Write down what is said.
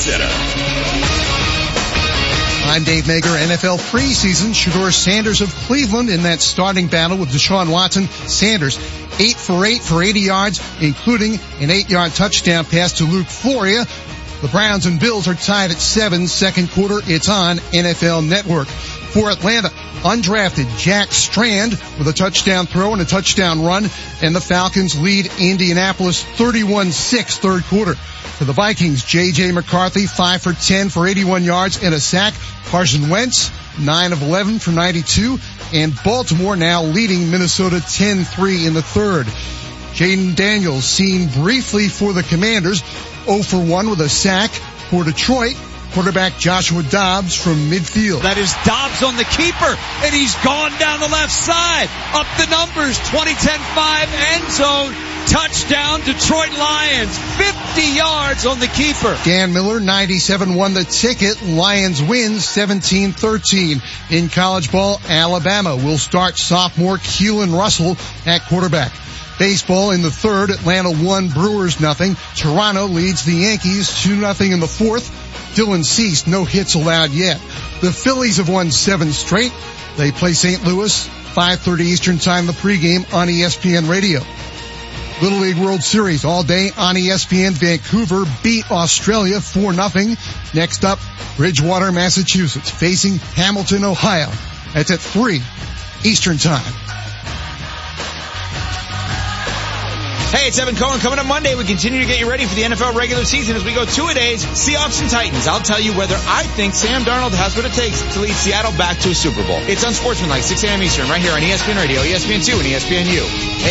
Center. I'm Dave Mager. NFL preseason. Shedeur Sanders of Cleveland in that starting battle with Deshaun Watson. Sanders 8 for 8 for 80 yards, including an 8-yard touchdown pass to Luke Floria. The Browns and Bills are tied at 7. Second quarter, it's on NFL Network. For Atlanta, undrafted Jack Strand with a touchdown throw and a touchdown run, and the Falcons lead Indianapolis 31-6 third quarter. For the Vikings, J.J. McCarthy 5 for 10 for 81 yards and a sack. Carson Wentz 9 of 11 for 92, and Baltimore now leading Minnesota 10-3 in the third. Jaden Daniels seen briefly for the Commanders, 0 for 1 with a sack. For Detroit, quarterback Joshua Dobbs from midfield. That is Dobbs on the keeper, and he's gone down the left side. Up the numbers, 20-10-5 end zone. Touchdown, Detroit Lions. 50 yards on the keeper. Dan Miller, 97, won the ticket. Lions wins 17-13. In college ball, Alabama will start sophomore Keelan Russell at quarterback. Baseball in the third, Atlanta 1, Brewers nothing. Toronto leads the Yankees 2-0 in the fourth. Dylan Cease, no hits allowed yet. The Phillies have won 7 straight. They play St. Louis, 5:30 Eastern Time, the pregame on ESPN Radio. Little League World Series all day on ESPN. Vancouver beat Australia 4-0. Next up, Bridgewater, Massachusetts, facing Hamilton, Ohio. That's at 3 Eastern Time. Hey, it's Evan Cohen. Coming up Monday, we continue to get you ready for the NFL regular season as we go 2-a-days, Seahawks and Titans. I'll tell you whether I think Sam Darnold has what it takes to lead Seattle back to a Super Bowl. It's Unsportsmanlike, 6 a.m. Eastern, right here on ESPN Radio, ESPN2, and ESPNU.